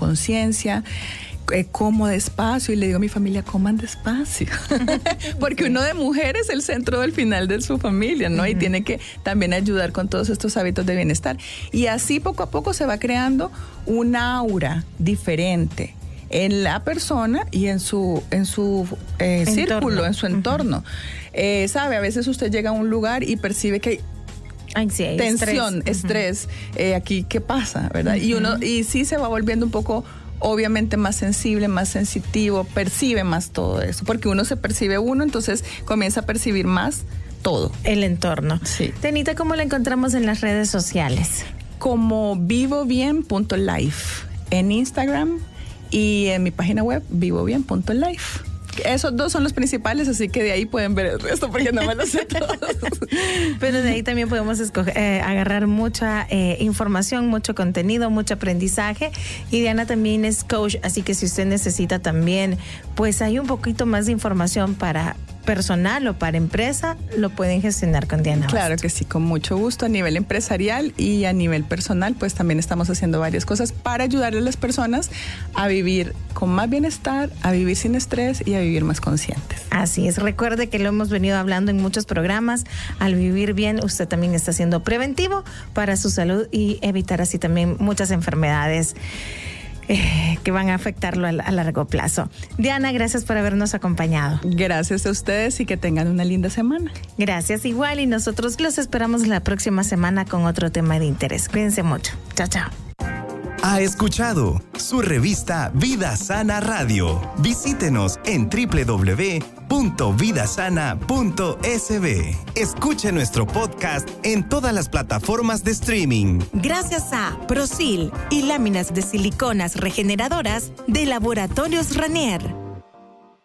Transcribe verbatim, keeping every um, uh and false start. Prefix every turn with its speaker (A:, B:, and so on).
A: conciencia. Eh, como despacio, y le digo a mi familia, coman despacio, porque uno de mujer es el centro del final de su familia, ¿no? Uh-huh. Y tiene que también ayudar con todos estos hábitos de bienestar. Y así poco a poco se va creando un aura diferente en la persona y en su en su eh, círculo, en su entorno. Uh-huh. Eh, sabe, a veces usted llega a un lugar y percibe que hay Ay, sí, tensión, estrés, estrés uh-huh. eh, aquí, ¿qué pasa? ¿Verdad? Uh-huh. Y uno, y sí se va volviendo un poco, obviamente, más sensible, más sensitivo, percibe más todo eso, porque uno se percibe uno, entonces comienza a percibir más todo.
B: El entorno.
A: Sí.
B: Tenita, ¿cómo la encontramos en las redes sociales?
A: Como vivobien punto life en Instagram y en mi página web vivobien punto life. Esos dos son los principales, así que de ahí pueden ver el resto porque no me lo sé todos.
B: Pero de ahí también podemos escoger, eh, agarrar mucha eh, información, mucho contenido, mucho aprendizaje. Y Diana también es coach, así que si usted necesita también, pues hay un poquito más de información para personal o para empresa, lo pueden gestionar con Diana.
A: Claro que sí, con mucho gusto. A nivel empresarial y a nivel personal, pues también estamos haciendo varias cosas para ayudarle a las personas a vivir con más bienestar, a vivir sin estrés y a vivir más conscientes.
B: Así es. Recuerde que lo hemos venido hablando en muchos programas. Al vivir bien, usted también está siendo preventivo para su salud y evitar así también muchas enfermedades Eh, que van a afectarlo a, a largo plazo. Diana, gracias por habernos acompañado.
A: Gracias a ustedes y que tengan una linda semana.
B: Gracias igual, y nosotros los esperamos la próxima semana con otro tema de interés. Cuídense mucho. Chao, chao.
C: Ha escuchado su revista Vida Sana Radio. Visítenos en doble u doble u doble u punto vida sana punto s b. Escuche nuestro podcast en todas las plataformas de streaming.
D: Gracias a Prosil y láminas de siliconas regeneradoras de Laboratorios Ranier.